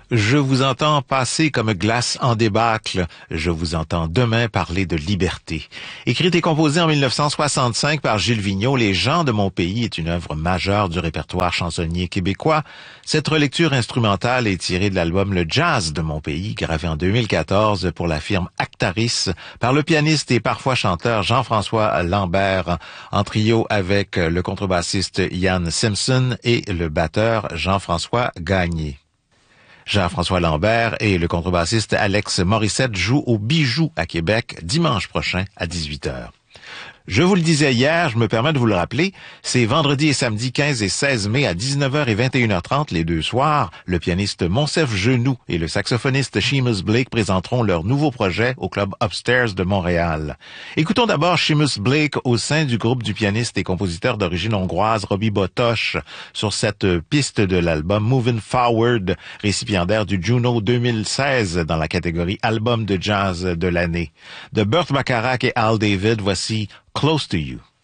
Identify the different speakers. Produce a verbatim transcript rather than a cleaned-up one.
Speaker 1: Je vous entends passer comme glace en débâcle. Je vous entends demain parler de liberté. Écrite et composée en mille neuf cent soixante-cinq par Gilles Vigneault, Les gens de mon pays est une œuvre majeure du répertoire chansonnier québécois. Cette relecture instrumentale est tirée de l'album Le Jazz de mon pays, gravé en deux mille quatorze pour la firme Actaris, par le pianiste et parfois chanteur Jean-François Lambert, en trio avec le contrebassiste Ian Simpson et le batteur Jean-François Gagné. Jean-François Lambert et le contrebassiste Alex Morissette jouent au Bijou à Québec dimanche prochain à dix-huit heures. Je vous le disais hier, je me permets de vous le rappeler, c'est vendredi et samedi quinze et seize mai à dix-neuf heures et vingt et une heures trente les deux soirs. Le pianiste Monsef Genoux et le saxophoniste Seamus Blake présenteront leur nouveau projet au club Upstairs de Montréal. Écoutons d'abord Seamus Blake au sein du groupe du pianiste et compositeur d'origine hongroise Robbie Botosh sur cette piste de l'album Moving Forward, récipiendaire du Juno deux mille seize dans la catégorie Album de jazz de l'année. De Burt Bacharach et Al David, voici Close to You.